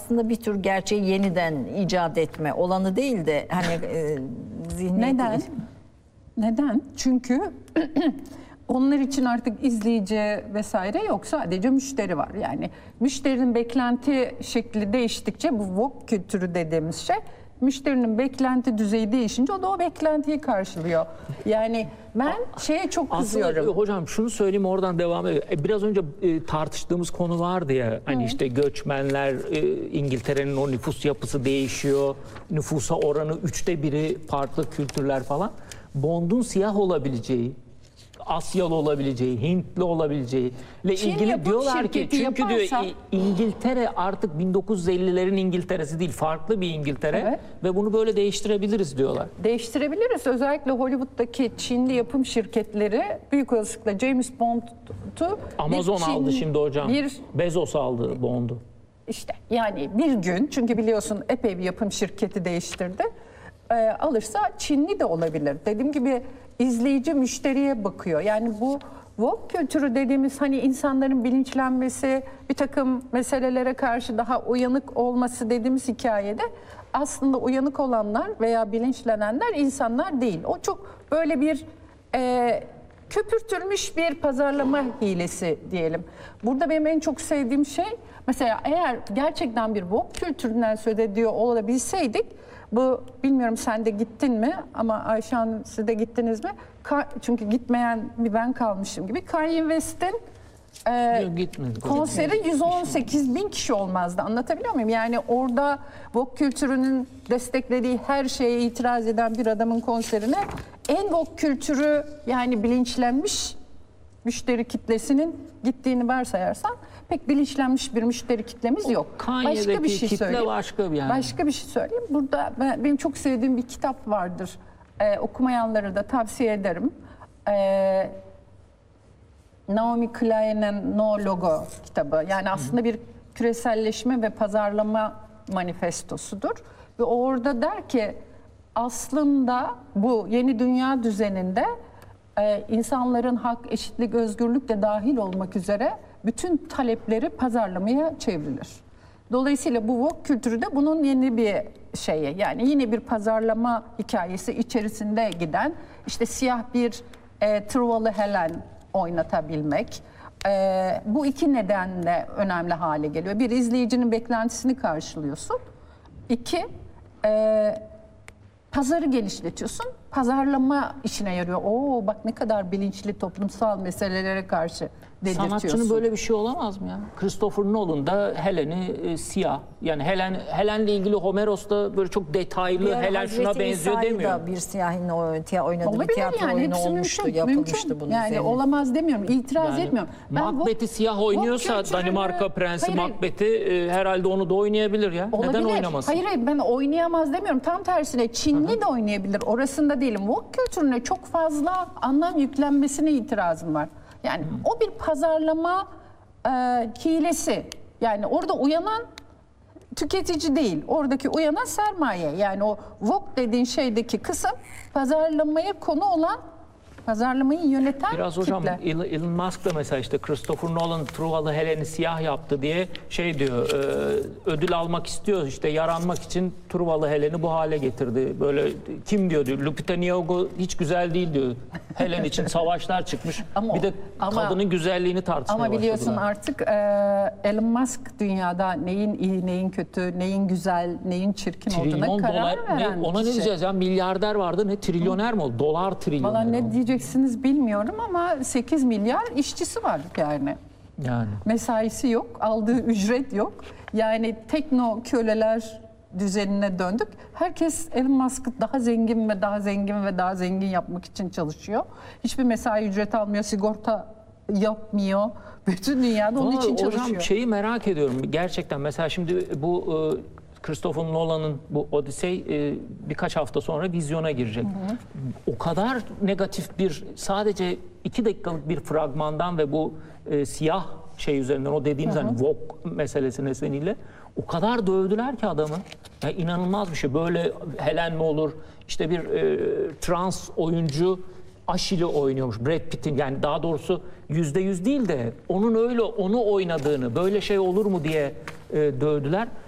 aslında bir tür gerçeği yeniden icat etme olanı değil de hani zihniyeti... Neden? Çünkü onlar için artık izleyici vesaire yok, sadece müşteri var. Yani müşterinin beklenti şekli değiştikçe bu woke kültürü dediğimiz şey, müşterinin beklenti düzeyi değişince o da o beklentiyi karşılıyor. Yani ben şeye çok kızıyorum. Aslında hocam şunu söyleyeyim, oradan devam edelim. Biraz önce tartıştığımız konu vardı ya, hani işte göçmenler, İngiltere'nin o nüfus yapısı değişiyor. Nüfusa oranı 1/3 farklı kültürler falan. Bond'un siyah olabileceği, Asyalı olabileceği, Hintli olabileceği ile ilgili diyorlar ki, çünkü diyor İngiltere artık 1950'lerin İngiltere'si değil, farklı bir İngiltere, evet, ve bunu böyle değiştirebiliriz diyorlar. Değiştirebiliriz. Özellikle Hollywood'daki Çinli yapım şirketleri büyük olasılıkla James Bond'u Amazon aldı şimdi hocam. Bezos aldı Bond'u. İşte yani bir gün, çünkü biliyorsun epey bir yapım şirketi değiştirdi. Alırsa Çinli de olabilir. Dediğim gibi izleyici müşteriye bakıyor. Yani bu woke kültürü dediğimiz, hani insanların bilinçlenmesi, bir takım meselelere karşı daha uyanık olması dediğimiz hikayede aslında uyanık olanlar veya bilinçlenenler insanlar değil. O çok böyle bir köpürtülmüş bir pazarlama hilesi diyelim. Burada benim en çok sevdiğim şey, mesela eğer gerçekten bir woke kültüründen söz ediyor olabilseydik, bu, bilmiyorum sen de gittin mi ama Ayşe Hanım, siz de gittiniz mi? Çünkü gitmeyen bir ben kalmışım gibi. Kanye West'in konseri 118.000 kişi olmazdı. Anlatabiliyor muyum? Yani orada woke kültürünün desteklediği her şeye itiraz eden bir adamın konserine en woke kültürü, yani bilinçlenmiş müşteri kitlesinin gittiğini varsayarsan, pek bilinçlenmiş bir müşteri kitlemiz yok. Başka bir şey söyleyeyim. Başka bir şey söyleyeyim. Burada benim çok sevdiğim bir kitap vardır. Okumayanlara da tavsiye ederim. Naomi Klein'in No Logo kitabı. Yani aslında bir küreselleşme ve pazarlama manifestosudur. Ve orada der ki, aslında bu yeni dünya düzeninde insanların hak, eşitlik, özgürlük de dahil olmak üzere bütün talepleri pazarlamaya çevrilir. Dolayısıyla bu woke kültürü de bunun yeni bir şeyi, yani yine bir pazarlama hikayesi içerisinde giden, işte siyah bir Truvalı Helen oynatabilmek, bu iki nedenle önemli hale geliyor. Bir, izleyicinin beklentisini karşılıyorsun. İki, pazarı genişletiyorsun. Pazarlama işine yarıyor. Oo, bak ne kadar bilinçli toplumsal meselelere karşı dedirtiyorsun. Sanatçının böyle bir şey olamaz mı ya? Christopher Nolan da Helen'i siyah. Yani Helen'le ilgili Homeros da böyle çok detaylı, Helen şuna benziyor demiyor. Bir siyahin oynadığı bir tiyatro yani, oyunu olmuştu, yapılmıştı bunun yani üzerine. Olamaz demiyorum, itiraz etmiyorum. Macbeth'i siyah oynuyorsa Danimarka Prensi Macbeth'i herhalde onu da oynayabilir ya. Olabilir. Neden oynamasın? Hayır, ben oynayamaz demiyorum. Tam tersine Çinli de oynayabilir. Orasında değilim. Woke kültürüne çok fazla anlam yüklenmesine itirazım var. Yani o bir pazarlama hilesi. Yani orada uyanan tüketici değil. Oradaki uyanan sermaye. Yani o woke dediğin şeydeki kısım, pazarlamaya konu olan, pazarlamayı yöneten biraz kitle. Hocam Elon Musk da mesela işte Christopher Nolan Truvalı Helen'i siyah yaptı diye şey diyor, ödül almak istiyor, işte yaranmak için Truvalı Helen'i bu hale getirdi. Böyle kim diyor, Lupita Nyong'o hiç güzel değil diyor. Helen için savaşlar çıkmış. Bir de kadının güzelliğini tartışmaya başladılar. Ama biliyorsun başladılar. Artık Elon Musk dünyada neyin iyi, neyin kötü, neyin güzel, neyin çirkin olduğuna karar veren ona ne diyeceğiz ya, milyarder vardı, ne trilyoner mi oldu? Dolar trilyoner. Valla ne diyeceksiniz bilmiyorum ama 8 milyar işçisi var yani. Mesaisi yok, aldığı ücret yok. Yani tekno köleler düzenine döndük. Herkes Elon Musk'ı daha zengin ve daha zengin ve daha zengin yapmak için çalışıyor. Hiçbir mesai ücreti almıyor, sigorta yapmıyor. Bütün dünyada onun için çalışıyor. Hocam şeyi merak ediyorum gerçekten. Mesela şimdi bu Christopher Nolan'ın bu Odyssey birkaç hafta sonra vizyona girecek. O kadar negatif bir, sadece 2 dakikalık bir fragmandan ve bu siyah şey üzerinden, o dediğimiz hani woke meselesi nedeniyle o kadar dövdüler ki adamı. Yani inanılmaz bir şey. Böyle Helen mi olur? İşte bir trans oyuncu aşili oynuyormuş Brad Pitt'in, yani daha doğrusu %100 değil de onun öyle onu oynadığını, böyle şey olur mu diye dövdüler.